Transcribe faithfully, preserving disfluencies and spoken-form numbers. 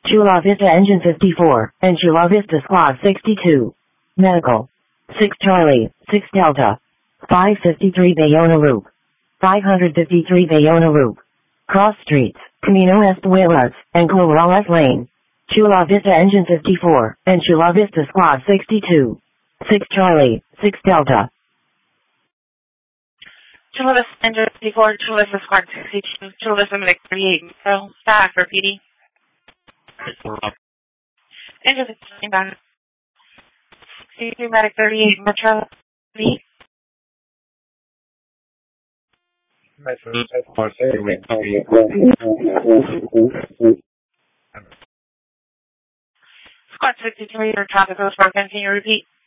Chula Vista Engine fifty-four, and Chula Vista Squad sixty-two. Medical. six Charlie, six Delta. five fifty-three Bayona Loop. five fifty-three Bayona Loop. Cross Streets, Camino Espuelas, and Glorales Lane. Chula Vista Engine fifty-four, and Chula Vista Squad sixty-two. six Charlie, six Delta. Chula Vista Engine fifty-four, Chula Vista Squad sixty-two, Chula Vista Medic thirty-eight, Metro, staff for P D. Engine fifty-nine back. sixty-two Medic thirty-eight, Metro, P D. Squad sixty-two, your traffic was broken. Can you repeat?